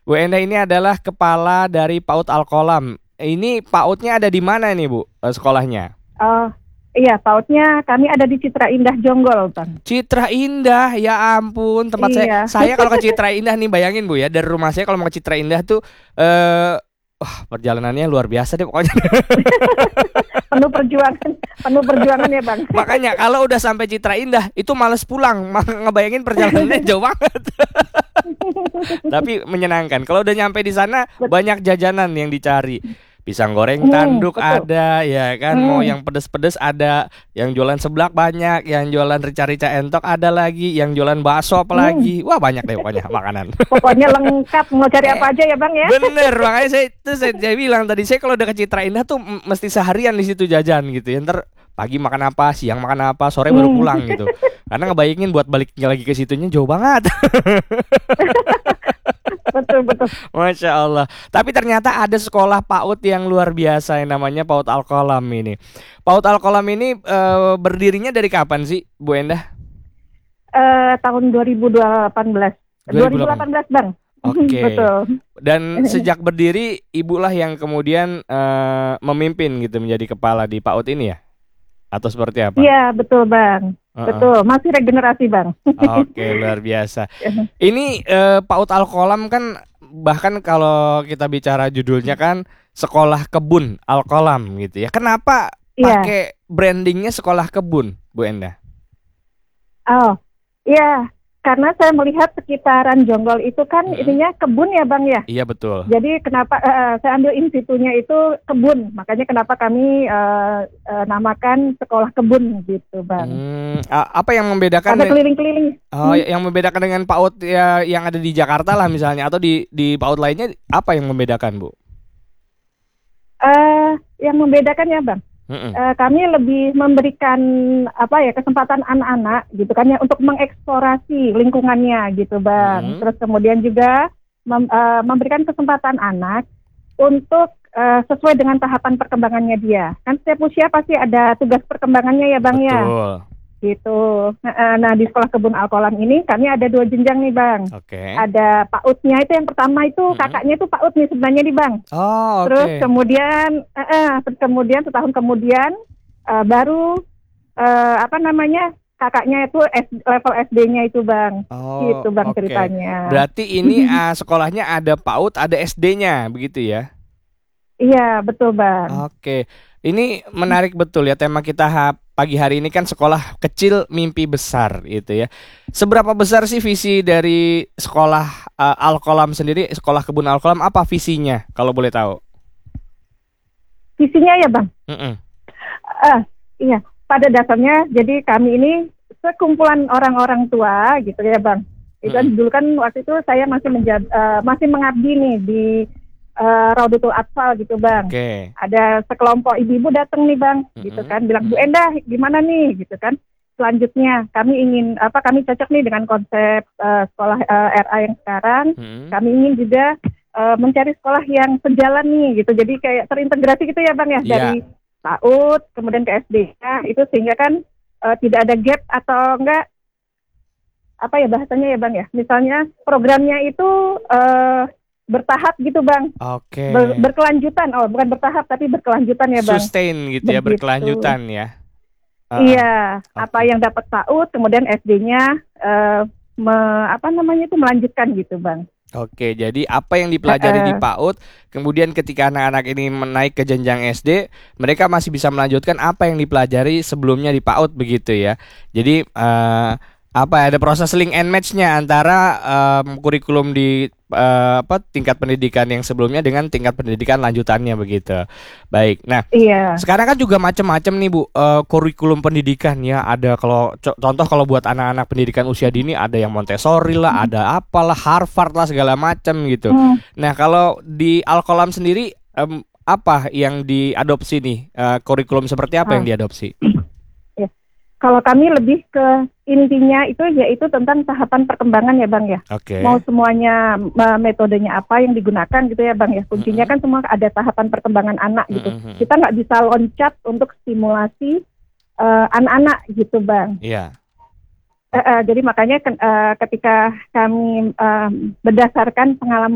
Bu Endah ini adalah kepala dari PAUD Al-Qolam. Ini PAUD-nya ada di mana nih Bu, sekolahnya? Oh, iya, PAUD-nya kami ada di Citra Indah Jonggol, Bang. Citra Indah, ya ampun tempat saya. Iya, Saya kalau ke Citra Indah nih bayangin Bu ya, dari rumah saya kalau mau ke Citra Indah tuh wah, perjalanannya luar biasa deh pokoknya. penuh perjuangan ya, Bang. Makanya kalau udah sampai Citra Indah itu males pulang, ngebayangin perjalanannya jauh banget. Tapi menyenangkan. Kalau udah nyampe di sana banyak jajanan yang dicari. Pisang goreng tanduk Betul. ada, ya kan. Mau yang pedes-pedes ada, yang jualan seblak banyak, yang jualan rica-rica entok ada lagi, yang jualan bakso apalagi. Wah, banyak deh pokoknya makanan. Pokoknya lengkap, mau cari apa aja ya, Bang ya. Bener, makanya saya bilang tadi, saya kalau udah ke Citra Indah tuh mesti seharian di situ jajan gitu ya. Ntar pagi makan apa, siang makan apa, sore baru pulang gitu. Karena ngebayangin buat baliknya lagi ke situnya jauh banget. Betul. Masya Allah. Tapi ternyata ada sekolah PAUD yang luar biasa yang namanya PAUD Al-Qolam ini. PAUD Al-Qolam ini berdirinya dari kapan sih, Bu Endah? Tahun 2018. 2018, Bang. Oke. Betul. Dan sejak berdiri, ibulah yang kemudian memimpin gitu menjadi kepala di PAUD ini ya? Atau seperti apa? Iya, betul, Bang. Betul, masih regenerasi, Bang. Oke, luar biasa. Ini PAUD Al-Qolam kan, bahkan kalau kita bicara judulnya kan sekolah kebun Al-Qolam gitu ya. Kenapa pakai brandingnya sekolah kebun, Bu Endah? Oh, iya. Karena saya melihat sekitaran Jonggol itu kan ininya kebun ya, Bang ya. Iya, betul. Jadi kenapa saya ambil institunya itu kebun, makanya kenapa kami namakan sekolah kebun gitu, Bang. Apa yang membedakan? Ada keliling-keliling. Yang membedakan dengan PAUD ya, yang ada di Jakarta lah misalnya, atau di PAUD lainnya, apa yang membedakan, Bu? Yang membedakan ya, Bang. Kami lebih memberikan kesempatan anak-anak gitu kan ya untuk mengeksplorasi lingkungannya gitu, Bang. Terus kemudian juga memberikan kesempatan anak untuk sesuai dengan tahapan perkembangannya dia. Kan setiap usia pasti ada tugas perkembangannya ya, Bang. Betul. Ya. Gitu. Nah, di sekolah kebun Al-Qolam ini kami ada 2 jenjang nih, Bang. Oke. Ada PAUD-nya itu yang pertama itu kakaknya itu PAUD nih sebenarnya nih, Bang. Oh, oke. Terus kemudian setahun kemudian baru kakaknya itu level SD-nya itu, Bang. Gitu, Bang, ceritanya. Berarti ini sekolahnya ada PAUD, ada SD-nya, begitu ya? Iya, betul, Bang. Oke. Ini menarik betul ya, tema kita pagi hari ini kan sekolah kecil mimpi besar gitu ya. Seberapa besar sih visi dari sekolah Al-Qolam sendiri, sekolah kebun Al-Qolam, apa visinya kalau boleh tahu? Visinya ya, Bang? Iya, pada dasarnya jadi kami ini sekumpulan orang-orang tua gitu ya, Bang. Itu dulu kan waktu itu saya masih mengabdi nih di Raudatul Atfal gitu, Bang. Okay. Ada sekelompok ibu-ibu datang nih, Bang, gitu kan, bilang, Bu Endah gimana nih, gitu kan. Selanjutnya kami cocok nih dengan konsep sekolah RA yang sekarang. Kami ingin juga mencari sekolah yang sejalan nih, gitu. Jadi kayak terintegrasi gitu ya, Bang ya, dari PAUD kemudian ke SD-nya itu sehingga kan tidak ada gap atau enggak bahasanya ya, Bang ya. Misalnya programnya itu bertahap gitu, Bang. Oke. Berkelanjutan. Oh, bukan bertahap tapi berkelanjutan ya, Bang. Sustain gitu ya, berkelanjutan ya. Iya, apa yang dapat PAUD kemudian SD-nya melanjutkan gitu, Bang. Oke, jadi apa yang dipelajari di PAUD, kemudian ketika anak-anak ini menaik ke jenjang SD, mereka masih bisa melanjutkan apa yang dipelajari sebelumnya di PAUD begitu ya. Jadi ada proses link and match-nya antara kurikulum di tingkat pendidikan yang sebelumnya dengan tingkat pendidikan lanjutannya begitu. Baik. Nah, sekarang kan juga macam-macam nih, Bu, kurikulum pendidikan ya. Ada contoh kalau buat anak-anak pendidikan usia dini ada yang Montessori lah, ada apalah Harvard lah segala macam gitu. Nah, kalau di Al-Qolam sendiri apa yang diadopsi nih? Kurikulum seperti apa yang diadopsi? Kalau kami lebih ke intinya itu yaitu tentang tahapan perkembangan ya, Bang ya. Mau semuanya metodenya apa yang digunakan gitu ya, Bang ya. Kuncinya kan semua ada tahapan perkembangan anak gitu. Kita nggak bisa loncat untuk stimulasi anak-anak gitu, Bang. Iya. Jadi makanya ketika kami berdasarkan pengalaman